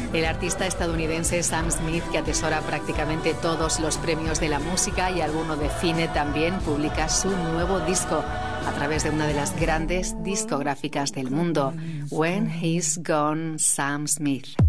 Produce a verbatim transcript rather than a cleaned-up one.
El artista estadounidense Sam Smith, que atesora prácticamente todos los premios de la música y alguno de cine también, publica su nuevo disco a través de una de las grandes discográficas del mundo, When He's Gone, Sam Smith.